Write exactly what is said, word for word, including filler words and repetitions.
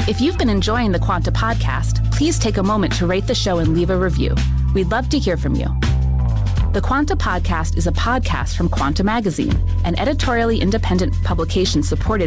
If you've been enjoying the Quanta podcast, please take a moment to rate the show and leave a review. We'd love to hear from you. The Quanta Podcast is a podcast from Quanta Magazine, an editorially independent publication supported